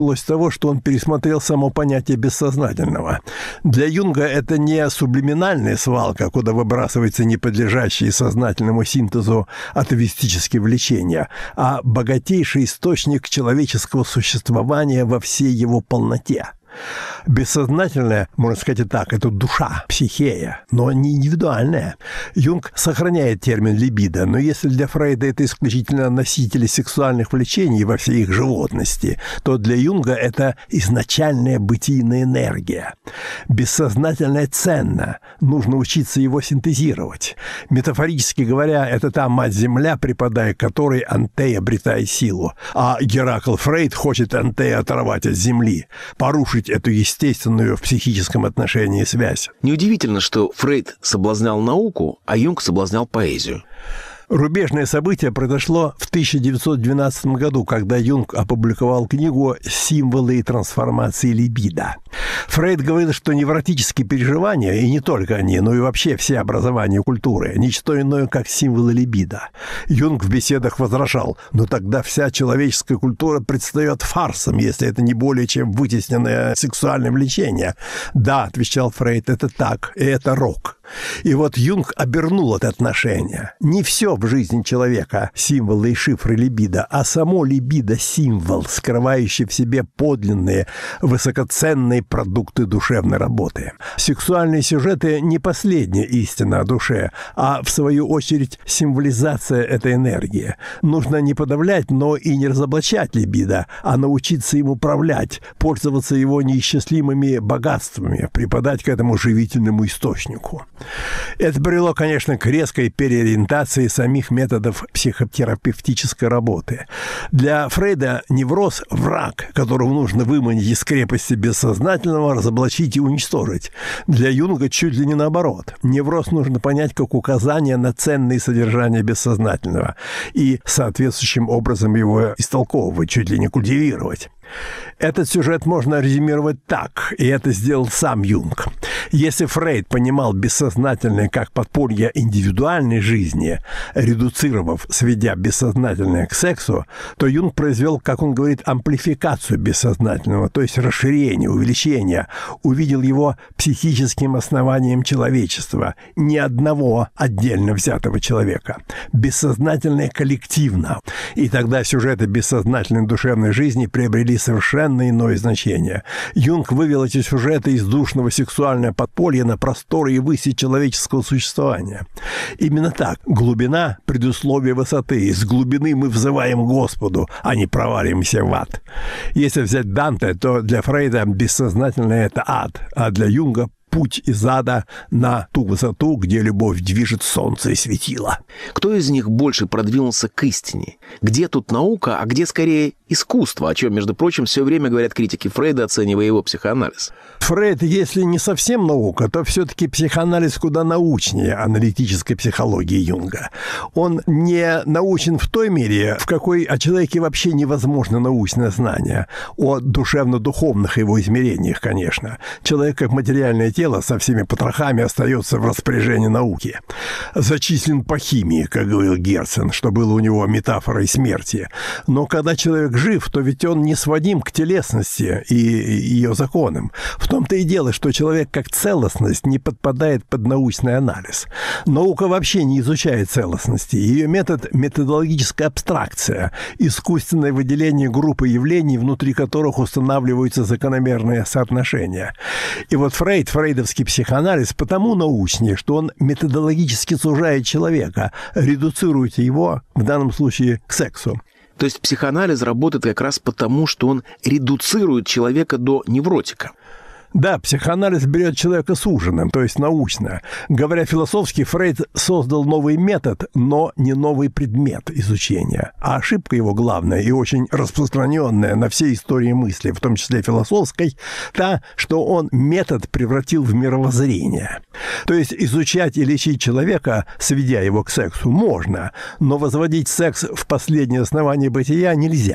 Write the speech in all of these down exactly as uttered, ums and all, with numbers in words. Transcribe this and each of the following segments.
с того, что он пересмотрел само понятие бессознательного. Для Юнга это не сублиминальная свалка, куда выбрасываются неподлежащие сознательному синтезу атовистические влечения, а богатейший источник человеческого существования во всей его полноте. Бессознательное, можно сказать и так, это душа, психея, но не индивидуальная. Юнг сохраняет термин либидо, но если для Фрейда это исключительно носители сексуальных влечений во всей их животности, то для Юнга это изначальная бытийная энергия. Бессознательное ценно, нужно учиться его синтезировать. Метафорически говоря, это та мать-земля, припадая к которой Антей обретает силу. А Геракл Фрейд хочет Антея оторвать от земли, порушить эту естественную в психическом отношении связь. Неудивительно, что Фрейд соблазнял науку, а Юнг соблазнял поэзию. Рубежное событие произошло в тысяча девятьсот двенадцатом году, когда Юнг опубликовал книгу «Символы и трансформации либидо». Фрейд говорил, что невротические переживания, и не только они, но и вообще все образования культуры, ничто иное, как символы либидо. Юнг в беседах возражал, но тогда вся человеческая культура предстает фарсом, если это не более чем вытесненное сексуальное влечение. Да, отвечал Фрейд, это так, и это рок. И вот Юнг обернул это отношение. Не все в жизни человека символы и шифры либидо, а само либидо – символ, скрывающий в себе подлинные, высокоценные продукты душевной работы. Сексуальные сюжеты – не последняя истина о душе, а, в свою очередь, символизация этой энергии. Нужно не подавлять, но и не разоблачать либидо, а научиться им управлять, пользоваться его неисчислимыми богатствами, преподать к этому живительному источнику. Это привело, конечно, к резкой переориентации самих методов психотерапевтической работы. Для Фрейда невроз – враг, которого нужно выманить из крепости бессознательного, разоблачить и уничтожить. Для Юнга чуть ли не наоборот. Невроз нужно понять как указание на ценные содержания бессознательного и соответствующим образом его истолковывать, чуть ли не культивировать. Этот сюжет можно резюмировать так, и это сделал сам Юнг. Если Фрейд понимал бессознательное как подполье индивидуальной жизни, редуцировав, сведя бессознательное к сексу, то Юнг произвел, как он говорит, амплификацию бессознательного, то есть расширение, увеличение, увидел его психическим основанием человечества, не одного отдельно взятого человека. Бессознательное коллективно. И тогда сюжеты бессознательной душевной жизни приобрели совершенно иное значение. Юнг вывел эти сюжеты из душного сексуального подполья на просторы и выси человеческого существования. Именно так. Глубина – предусловие высоты. Из глубины мы взываем Господу, а не проваливаемся в ад. Если взять Данте, то для Фрейда бессознательное – это ад, а для Юнга – путь из ада на ту высоту, где любовь движет солнце и светило. Кто из них больше продвинулся к истине? Где тут наука, а где скорее искусство, о чем, между прочим, все время говорят критики Фрейда, оценивая его психоанализ? Фрейд, если не совсем наука, то все-таки психоанализ куда научнее аналитической психологии Юнга. Он не научен в той мере, в какой о человеке вообще невозможно научное знание. О душевно-духовных его измерениях, конечно. Человек как материальное тело тело со всеми потрохами остается в распоряжении науки. Зачислен по химии, как говорил Герцен, что было у него метафорой смерти. Но когда человек жив, то ведь он не сводим к телесности и ее законам. В том-то и дело, что человек как целостность не подпадает под научный анализ. Наука вообще не изучает целостности. Ее метод – методологическая абстракция, искусственное выделение группы явлений, внутри которых устанавливаются закономерные соотношения. И вот Фрейд, фрейдовский психоанализ потому научнее, что он методологически сужает человека, редуцирует его, в данном случае, к сексу. То есть психоанализ работает как раз потому, что он редуцирует человека до невротика. Да, психоанализ берет человека суженным, то есть научно. Говоря философски, Фрейд создал новый метод, но не новый предмет изучения. А ошибка его главная и очень распространенная на всей истории мысли, в том числе философской, та, что он метод превратил в мировоззрение. То есть изучать и лечить человека, сведя его к сексу, можно, но возводить секс в последнее основание бытия нельзя.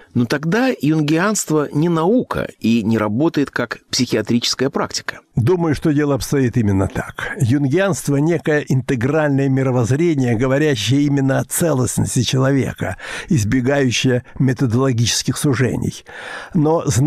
Но тогда юнгианство не наука и не работает как психиатрическая практика. Думаю, что дело обстоит именно так. Юнгианство – некое интегральное мировоззрение, говорящее именно о целостности человека, избегающее методологических сужений. Но